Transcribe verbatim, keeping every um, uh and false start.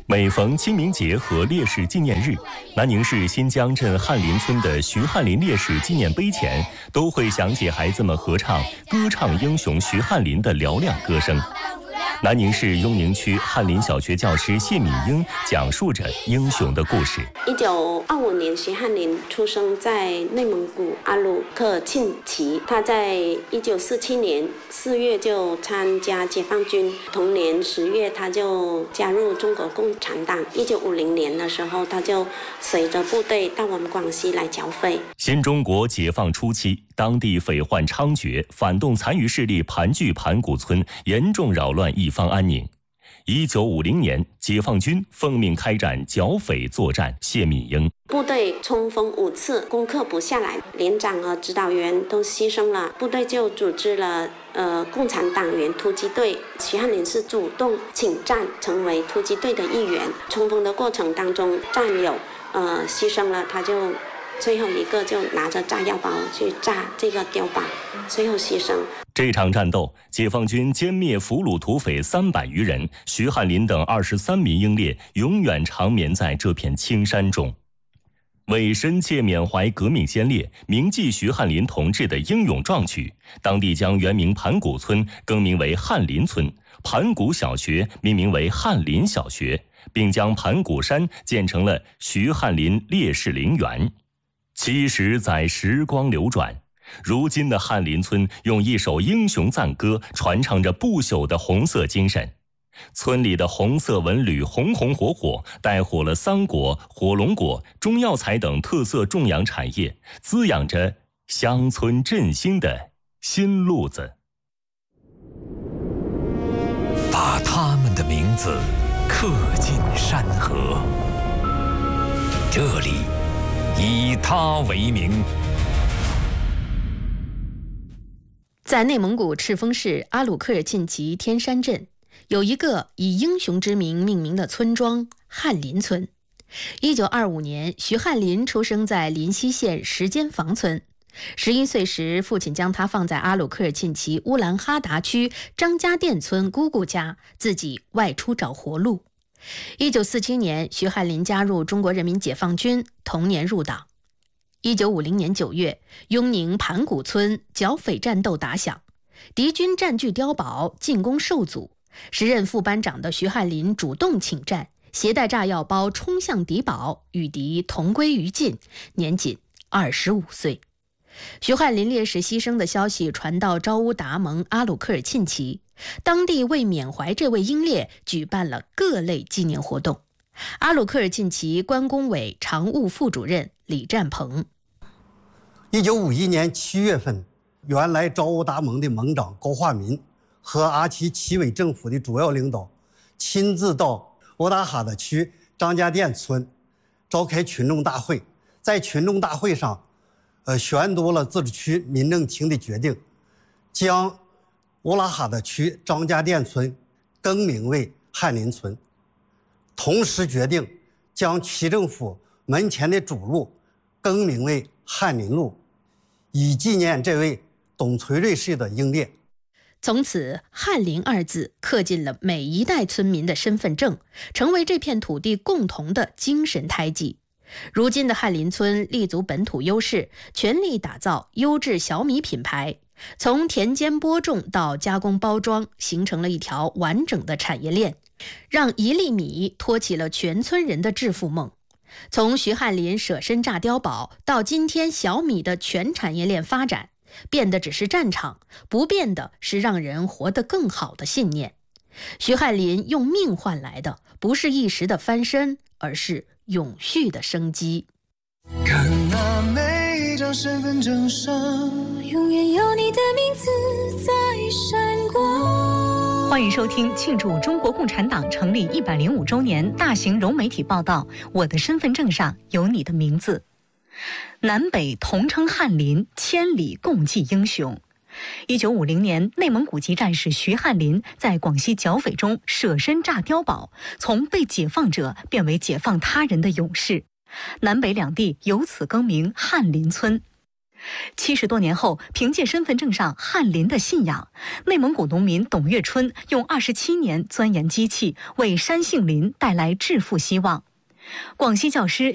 每逢清明节和烈士纪念日，南宁市新疆镇翰林村的徐翰林烈士纪念碑前，都会响起孩子们合唱歌唱英雄徐翰林的嘹亮歌声。南宁市雍宁区翰林小学教师谢敏英讲述着英雄的故事。 一九二五年，徐翰林出生在内蒙古阿鲁科尔沁旗。他在一九四七年四月就参加解放军，同年十月他就加入中国共产党。一九五零年的时候，他就随着部队到我们广西来剿匪。 新中国解放初期，当地匪患猖獗，反动残余势力盘踞盘古村，严重扰乱一方安宁。一九五零年，解放军奉命开展剿匪作战。谢敏英： 部队冲锋五次，攻克不下来，连长和指导员都牺牲了，部队就组织了呃共产党员突击队。徐翰林是主动请战，成为突击队的一员。冲锋的过程当中，战友呃牺牲了，他就最后一个就拿着炸药包去炸这个碉堡，最后牺牲。 这场战斗，解放军歼灭俘虏土匪三百余人，徐翰林等二十三名英烈永远长眠在这片青山中。为深切缅怀革命先烈，铭记徐翰林同志的英勇壮举，当地将原名盘古村更名为翰林村，盘古小学命名为翰林小学，并将盘古山建成了徐翰林烈士陵园。七十载时光流转，如今的翰林村用一首英雄赞歌传唱着不朽的红色精神。村里的红色纹缕红红火火，带火了桑果、火龙果、中药材等特色种养产业，滋养着乡村振兴的新路子。 把他们的名字刻进山河，这里以他为名。 在内蒙古赤峰市阿鲁科尔沁旗天山镇，有一个以英雄之名命名的村庄翰林村。一九二五年，徐翰林出生在临溪县石间房村。十一岁时，父亲将他放在阿鲁科尔沁旗乌兰哈达区张家店村姑姑家，自己外出找活路。一九四七年，徐翰林加入中国人民解放军，同年入党。一九五零年九月，雍宁盘古村剿匪战斗打响，敌军占据碉堡，进攻受阻。时任副班长的徐翰林主动请战，携带炸药包冲向敌堡，与敌同归于尽，年仅二十五岁。徐翰林烈士牺牲的消息传到昭乌达盟阿鲁科尔沁旗，当地为缅怀这位英烈，举办了各类纪念活动。阿鲁科尔沁旗关工委常务副主任李占鹏： 一九五一年七月份，原来昭乌达盟的盟长高化民和阿旗旗委政府的主要领导亲自到乌达哈达区张家店村召开群众大会，在群众大会上，呃，宣读了自治区民政厅的决定，将乌拉哈达区张家店村更名为翰林村，同时决定将区政府门前的主路更名为翰林路，以纪念这位董存瑞式的英烈。 从此，翰林二字刻进了每一代村民的身份证，成为这片土地共同的精神胎记。如今的翰林村立足本土优势，全力打造优质小米品牌，从田间播种到加工包装，形成了一条完整的产业链，让一粒米托起了全村人的致富梦。从徐翰林舍身炸碉堡到今天小米的全产业链发展，变的只是战场，不变的是让人活得更好的信念。徐翰林用命换来的不是一时的翻身，而是永续的生机。 看那每一张身份证上，永远有你的名字在闪光。 欢迎收听庆祝中国共产党成立一百零五周年大型融媒体报道《我的身份证上有你的名字》。南北同称翰林，千里共济英雄。一九五零年，内蒙古籍战士徐翰林在广西剿匪中舍身炸碉堡，从被解放者变为解放他人的勇士。南北两地由此更名翰林村。 七十多年后，凭借身份证上翰林的信仰，内蒙古农民董月春用二十七年钻研机器，为山杏林带来致富希望。广西教师